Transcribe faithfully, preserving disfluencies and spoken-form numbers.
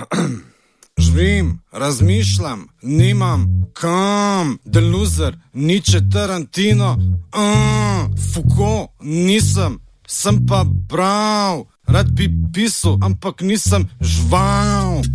Živim, razmišljam, nimam kam, deluzer, Nietzsche, Tarantino, uh, Foucault, nisem, sem pa bral, rad bi pisal, ampak nisem žval.